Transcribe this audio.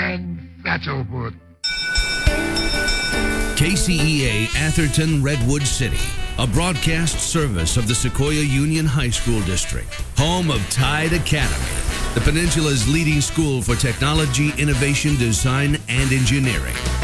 And that's over. KCEA Atherton Redwood City, a broadcast service of the Sequoia Union High School District, home of Tide Academy, the Peninsula's leading school for technology, innovation, design, and engineering.